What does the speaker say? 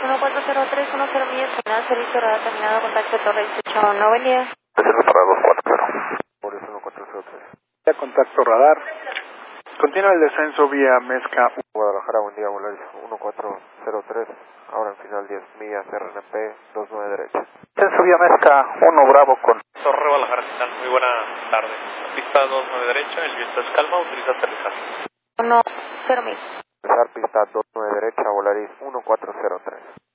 1403, 10 millas, final, servicio radar terminado, contacto Torre 18, no venía. Reserva para 240. Por eso 1403. Ya contacto radar. Continúa el descenso vía Mezca. Guadalajara, buen día, Volaris 1403. Ahora en final 10 millas, RNP 29 derecha. Descenso vía Mezca, 1 Bravo con... Torre Guadalajara, ¿qué tal? Muy buena tarde. Pista 29 derecha, el viento es calma, utiliza aterrizar. 10 millas. Empezar pista 29 derecha, Volaris 1403.